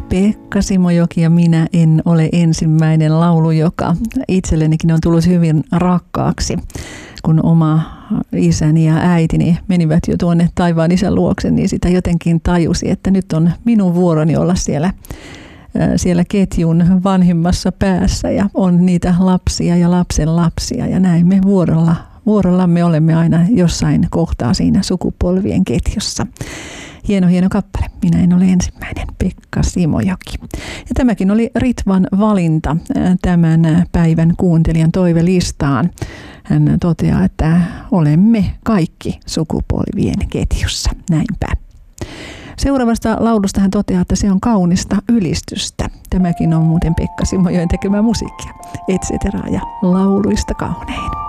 Pekka Simojoki ja Minä en ole ensimmäinen laulu, joka itsellenikin on tullut hyvin rakkaaksi, kun oma isäni ja äitini menivät jo tuonne taivaan isän luokse, niin sitä jotenkin tajusi, että nyt on minun vuoroni olla siellä ketjun vanhimmassa päässä ja on niitä lapsia ja lapsen lapsia ja näin me vuorollamme olemme aina jossain kohtaa siinä sukupolvien ketjussa. Hieno kappale. Minä en ole ensimmäinen. Pekka Simojoki. Ja tämäkin oli Ritvan valinta tämän päivän kuuntelijan toivelistaan. Hän toteaa, että olemme kaikki sukupolvien ketjussa. Näinpä. Seuraavasta laulusta hän toteaa, että se on kaunista ylistystä. Tämäkin on muuten Pekka Simojoen tekemää musiikkia. Et cetera ja lauluista kaunein.